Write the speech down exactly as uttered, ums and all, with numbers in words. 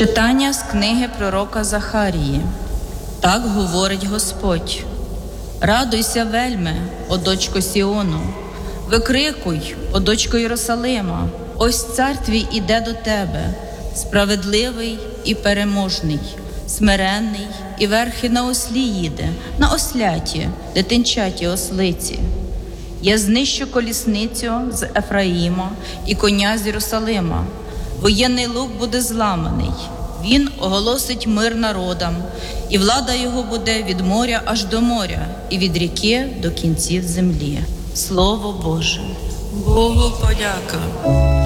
Читання з книги пророка Захарії. Так говорить Господь. Радуйся вельми, о дочко Сіону, викрикуй, о дочко Єрусалима, ось цар твій іде до тебе, справедливий і переможний, смиренний і верхи на ослі їде, на осляті, дитинчаті ослиці. Я знищу колісницю з Ефраїма і коня з Єрусалима. Воєнний лук буде зламаний, він оголосить мир народам, і влада його буде від моря аж до моря, і від ріки до кінців землі. Слово Боже. Богу подяка.